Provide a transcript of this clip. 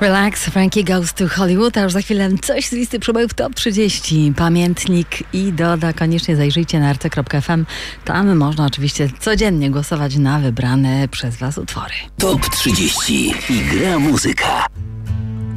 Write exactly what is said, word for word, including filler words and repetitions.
Relax, Frankie Goes to Hollywood, a już za chwilę coś z listy przebojów Top trzydzieści. Pamiętnik i Doda. Koniecznie zajrzyjcie na r t kropka f m. Tam można oczywiście codziennie głosować na wybrane przez Was utwory. Top trzydzieści i gra muzyka.